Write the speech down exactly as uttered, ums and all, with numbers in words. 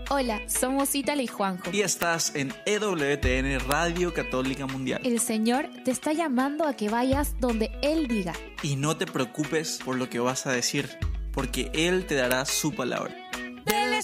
Hola, somos Ítala y Juanjo. Y estás en E W T N Radio Católica Mundial. El Señor te está llamando a que vayas donde Él diga. Y no te preocupes por lo que vas a decir, porque Él te dará su palabra. Del